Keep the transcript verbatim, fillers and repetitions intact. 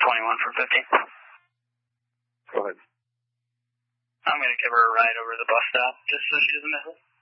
twenty-one for fifty. Go ahead. I'm going to give her a ride over to the bus stop, just so she doesn't miss it.